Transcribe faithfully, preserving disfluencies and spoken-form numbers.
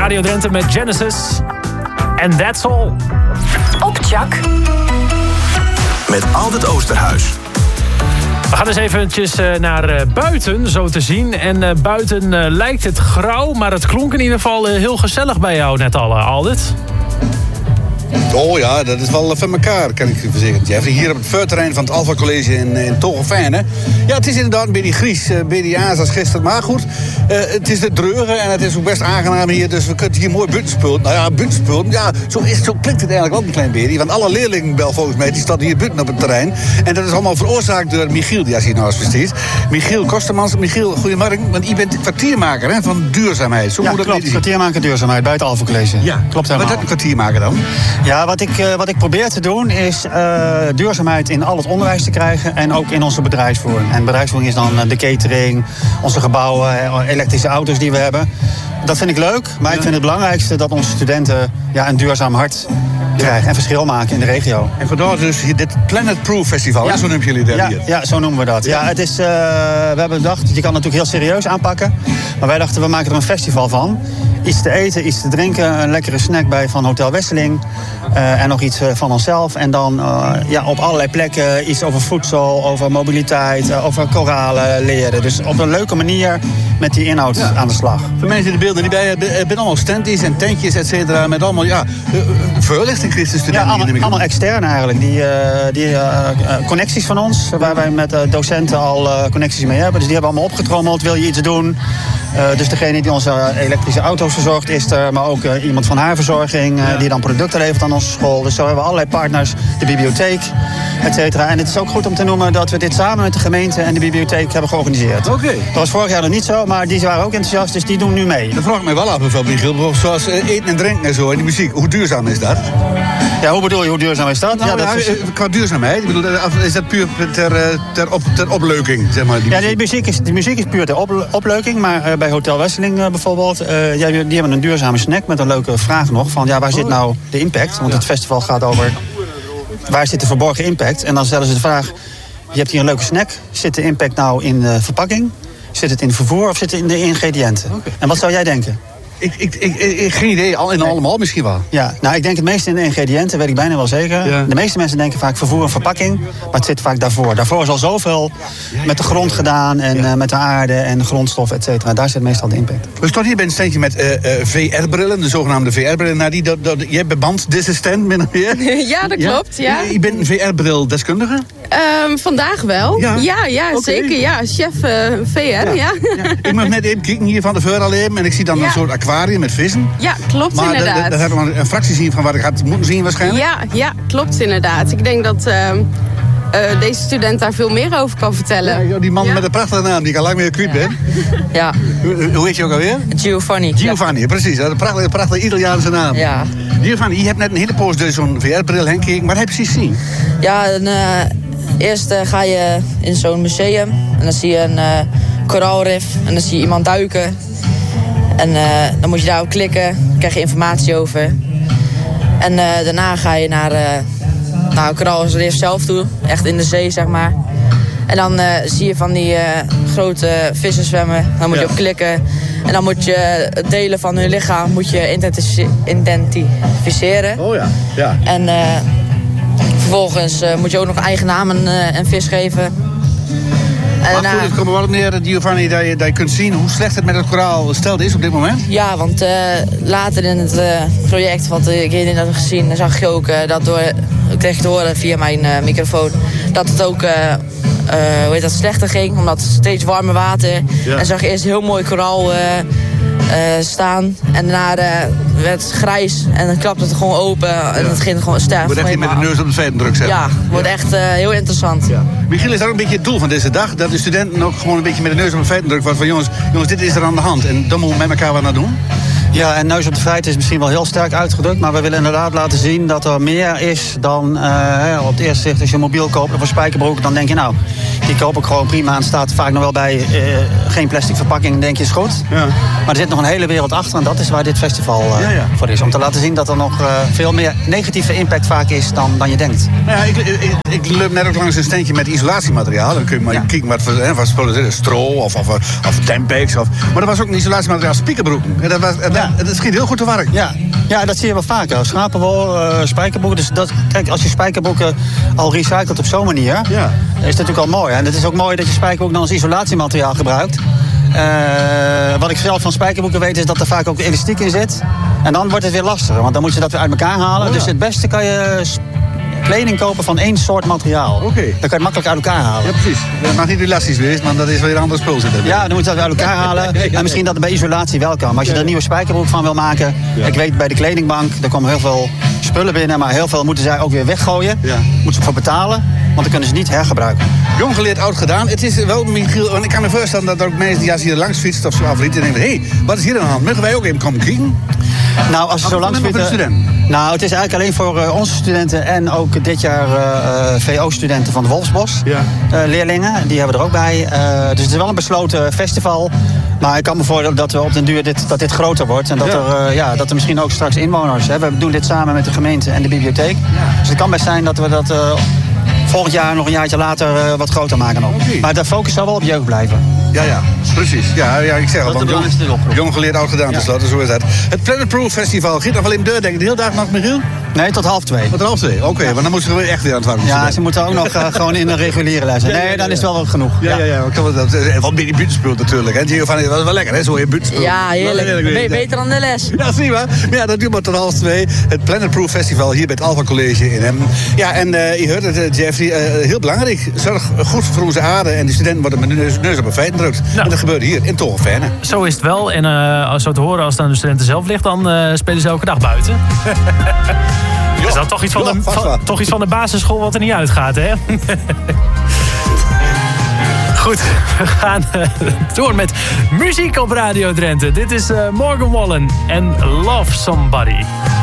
Radio Drenthe met Genesis. And that's all. Op Chak. Met Aldert Oosterhuis. We gaan eens eventjes naar uh, buiten, zo te zien. En uh, buiten uh, lijkt het grauw, maar het klonk in ieder geval uh, heel gezellig bij jou net al, uh, Aldert. Oh ja, dat is wel van elkaar, kan ik je verzekeren, Jeffrey. Hier op het vuurterrein van het Alpha College in, in Toggenfijn. Ja, het is inderdaad een beetje gries, een beetje aas als gisteren. Maar goed, uh, het is de dreugen en het is ook best aangenaam hier. Dus we kunnen hier mooi buiten spullen. Nou ja, buiten spullen. Ja, zo, is, zo klinkt het eigenlijk ook een klein beetje. Want alle leerlingen, wel volgens mij, die staan hier buiten op het terrein. En dat is allemaal veroorzaakt door Michiel, die als hier nou eens versteert. Michiel Kostemans. Michiel, goedemorgen. Want je bent kwartiermaker, hè, van duurzaamheid. Zo ja, moet dat klopt. Kwartiermaker duurzaamheid bij het Alpha College. Ja, klopt helemaal. Wat is dat een kwartiermaker dan? Ja, wat ik, uh, wat ik probeer te doen is uh, duurzaamheid in al het onderwijs te krijgen en ook in onze bedrijfsvoering. En bedrijfsvoering is dan uh, de catering, onze gebouwen, elektrische auto's die we hebben. Dat vind ik leuk, maar ik vind het belangrijkste dat onze studenten ja, een duurzaam hart krijgen en verschil maken in de regio. En vandaar dus dit Planet Proof Festival, ja. Zo noemen jullie dat ja, hier. Ja, zo noemen we dat. Ja, het is, uh, we hebben bedacht, je kan het natuurlijk heel serieus aanpakken. Maar wij dachten, we maken er een festival van. Iets te eten, iets te drinken, een lekkere snack bij van Hotel Wesseling. Uh, en nog iets uh, van onszelf. En dan uh, ja, op allerlei plekken iets over voedsel, over mobiliteit, uh, over koralen leren. Dus op een leuke manier met die inhoud ja. aan de slag. Voor mensen in de beelden die bij je hebben allemaal standjes en tentjes, et cetera. Met allemaal ja, uh, voorlichting christenstudenten. Ja, allemaal, allemaal extern eigenlijk. Die, uh, die uh, uh, connecties van ons, waar wij met uh, docenten al uh, connecties mee hebben. Dus die hebben allemaal opgetrommeld. Wil je iets doen? Uh, dus degene die onze elektrische auto's verzorgt is er. Maar ook uh, iemand van haarverzorging uh, ja. die dan producten levert aan onze school. Dus zo hebben we allerlei partners. De bibliotheek, et cetera. En het is ook goed om te noemen dat we dit samen met de gemeente en de bibliotheek hebben georganiseerd. Oké. Okay. Dat was vorig jaar nog niet zo, maar die waren ook enthousiast. Dus die doen nu mee. Dat vraag ik mij wel af, mevrouw Michiel. Zoals uh, eten en drinken en zo en die muziek. Hoe duurzaam is dat? Ja, hoe bedoel je, hoe duurzaam is dat? Nou, ja, dat ja, is... Qua duurzaamheid, ik bedoel, is dat puur ter, ter, op, ter opleuking, zeg maar? Die ja, die muziek, is, die muziek is puur ter op, opleuking, maar uh, bij Hotel Wesseling uh, bijvoorbeeld, uh, ja, die hebben een duurzame snack met een leuke vraag nog van, ja, waar zit nou de impact? Want ja. het festival gaat over, waar zit de verborgen impact? En dan stellen ze de vraag, je hebt hier een leuke snack, zit de impact nou in de verpakking? Zit het in het vervoer of zit het in de ingrediënten? Okay. En wat zou jij denken? Ik, ik, ik, ik, geen idee, al in allemaal misschien wel. Ja, nou ik denk het meeste in de ingrediënten, weet ik bijna wel zeker. Ja. De meeste mensen denken vaak vervoer en verpakking, maar het zit vaak daarvoor. Daarvoor is al zoveel met de grond gedaan en ja. uh, met de aarde en de grondstof, et cetera. Daar zit meestal de impact. We staan hier bij een standje met uh, uh, V R-brillen, de zogenaamde V R-brillen. Nou, die, dat, dat, jij hebt beband deze stand, min of meer? Ja, dat klopt, ja. ja. Je bent een V R-bril-deskundige? Um, vandaag wel. Ja, ja, ja okay. zeker. Ja, chef uh, V R, ja. ja. ja. Ik mag net even kijken hier van de voor al even en ik zie dan ja. een soort aquarium met vissen. Ja, klopt maar inderdaad. Maar daar hebben we een fractie zien van wat ik had moeten zien waarschijnlijk. Ja, ja, klopt inderdaad. Ik denk dat uh, uh, deze student daar veel meer over kan vertellen. Ja, die man ja. met de prachtige naam, die ik al lang meer kwijt ben. Ja. Hoe, hoe heet je ook alweer? Giovanni. Giovanni, ja. precies. Een prachtige, prachtige Italiaanse naam. Ja. Giovanni, je hebt net een hele poos dus zo'n V R-bril heen gekeken. Wat heb je precies zien? Ja, dan, uh, eerst uh, ga je in zo'n museum en dan zie je een uh, koraalrif en dan zie je iemand duiken. En uh, dan moet je daarop klikken, dan krijg je informatie over. En uh, daarna ga je naar, uh, naar koraalrif zelf toe, echt in de zee zeg maar. En dan uh, zie je van die uh, grote vissen zwemmen, dan moet je ja. op klikken. En dan moet je delen van hun lichaam moet je identificeren. Oh ja, ja. En uh, vervolgens uh, moet je ook nog eigen naam en, uh, en vis geven. En maar goed, het komt er wel op neer, Giovanni, dat je, dat je kunt zien hoe slecht het met het koraal stelt is op dit moment. Ja, want uh, later in het uh, project wat ik eerder had gezien, zag je ook uh, dat door, ik kreeg te horen via mijn uh, microfoon, dat het ook uh, uh, hoe heet dat, slechter ging, omdat steeds warmer water. Ja. En zag je eerst heel mooi koraal uh, uh, staan en daarna uh, werd het grijs en dan klapte het gewoon open en ja. het ging gewoon sterk. Wordt echt met de neus op de feiten druk zetten. Ja, wordt ja. echt uh, heel interessant. Ja. Michiel, is dat ook een beetje het doel van deze dag? Dat de studenten ook gewoon een beetje met de neus op de feiten drukken. Van jongens, jongens, dit is er aan de hand. En dan moeten we met elkaar wat naar doen. Ja, en neus op de feiten is misschien wel heel sterk uitgedrukt. Maar we willen inderdaad laten zien dat er meer is dan uh, op het eerste zicht. Als je een mobiel koopt of een spijkerbroek, dan denk je nou, die koop ik gewoon prima. En het staat vaak nog wel bij uh, geen plastic verpakking. Dan denk je is goed. Ja. Maar er zit nog een hele wereld achter. En dat is waar dit festival uh, ja, ja. voor is. Om te laten zien dat er nog uh, veel meer negatieve impact vaak is dan, dan je denkt. Nou ja, ik, ik, ik loop net ook langs een standje met isolatiemateriaal. Dan kun je maar ja. kijken wat voor spullen zitten. Stro of, of, of tempex. Of, maar er was ook een isolatiemateriaal spijkerbroeken. En dat was, dat Ja, het schiet heel goed te werk. Ja. Ja, dat zie je wel vaker. Schapenwol, uh, spijkerboeken. Dus dat, kijk, als je spijkerboeken al recycelt op zo'n manier, ja. is dat natuurlijk al mooi. En het is ook mooi dat je spijkerboek dan als isolatiemateriaal gebruikt. Uh, wat ik zelf van spijkerboeken weet is dat er vaak ook elastiek in zit. En dan wordt het weer lastiger, want dan moet je dat weer uit elkaar halen. Oh, ja. Dus het beste kan je kleding kopen van één soort materiaal. Oké. Okay. Dan kan je het makkelijk uit elkaar halen. Ja, precies. Het mag niet elastisch wezen, want dat is weer een ander spul zitten. Ja, dan moet je dat uit elkaar halen. ja, ja, ja. En misschien dat het bij isolatie wel kan. Maar als je er een nieuwe spijkerbroek van wil maken. Ja. Ik weet bij de kledingbank, er komen heel veel spullen binnen. Maar heel veel moeten zij ook weer weggooien. Ja. Moeten ze voor betalen. Want dan kunnen ze niet hergebruiken. Jong geleerd, oud gedaan. Het is wel, Michiel, want ik kan me voorstellen dat er ook mensen die als hier langs fietst of zo afriet en denken, hé, hey, wat is hier aan de hand? Mogen wij ook even komen kijken? Nou, als ze zo langs fietsen. Nou, het is eigenlijk alleen voor uh, onze studenten en ook dit jaar uh, V O-studenten van de Wolfsbos. Ja. Uh, leerlingen, die hebben er ook bij. Uh, dus het is wel een besloten festival. Maar ik kan me voorstellen dat we op den duur dit, dat dit groter wordt. En dat, ja. Er, uh, ja, dat er misschien ook straks inwoners. Hè. We doen dit samen met de gemeente en de bibliotheek. Ja. Dus het kan best zijn dat we dat uh, volgend jaar nog een jaartje later uh, wat groter maken. Nog. Okay. Maar de focus zal wel op jeugd blijven. Ja, ja, precies. Ja, ja ik zeg al, jong, jong geleerd, oud gedaan, ja. tenslotte, zo is dat. Het Planet Proof Festival, giet nog wel in de deur, denk ik, de hele dag nog, Michiel? Nee, tot half twee. Tot half twee, oké, okay, want dan moeten we echt weer aan het warmen. Ja, ze moeten ook nog uh, gewoon in een reguliere les. Nee, ja, ja, ja, dan is het wel genoeg. Ja, ja, ja. ja. Dat is wel een beetje buitenspul natuurlijk. Hè. Giovanni, dat was wel lekker, hè, zo in buitenspul. Ja, heerlijk. heerlijk. Be- beter dan de les. Ja, zie je maar. Ja, dat duurt maar tot half twee. Het Planet Proof Festival hier bij het Alpha College in Emmen. Ja, en uh, je hoort het, uh, Jeffrey, uh, heel belangrijk. Zorg goed voor onze aarde en de studenten worden met neus, neus op een feiten drukt. Nou. En dat gebeurt hier in Tongeferne. Zo is het wel. En uh, als zo te horen, als het aan de studenten zelf ligt, dan uh, spelen ze elke dag buiten. Jo, is dat toch iets, van jo, de, van, toch iets van de basisschool wat er niet uitgaat, hè? Goed, we gaan uh, door met muziek op Radio Drenthe. Dit is uh, Morgan Wallen en Love Somebody.